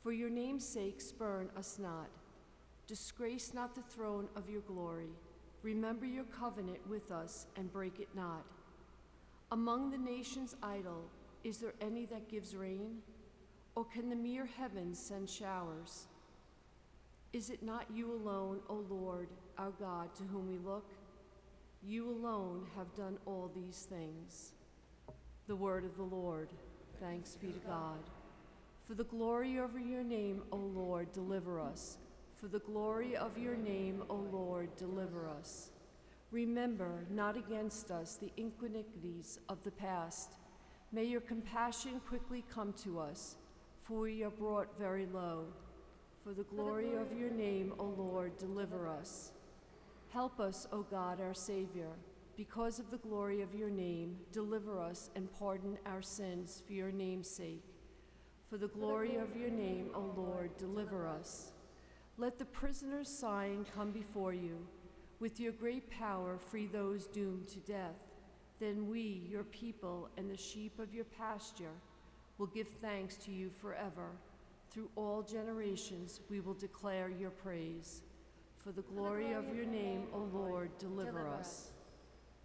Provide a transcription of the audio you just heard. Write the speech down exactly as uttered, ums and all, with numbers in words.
For your name's sake, spurn us not. Disgrace not the throne of your glory. Remember your covenant with us and break it not. Among the nations idle, is there any that gives rain? Or can the mere heavens send showers? Is it not you alone, O Lord, our God, to whom we look? You alone have done all these things. The word of the Lord. Thanks be to God. For the glory of your name, O Lord, deliver us. For the glory of your name, O Lord, deliver us. Remember not against us the iniquities of the past. May your compassion quickly come to us, for we are brought very low. For the glory of your name, O Lord, deliver us. Help us, O God, our Savior. Because of the glory of your name, deliver us and pardon our sins for your name's sake. For the glory of your name, O Lord, deliver us. Let the prisoners sighing come before you. With your great power, free those doomed to death. Then we, your people, and the sheep of your pasture, will give thanks to you forever. Through all generations, we will declare your praise. For the glory of your name, O Lord, deliver us.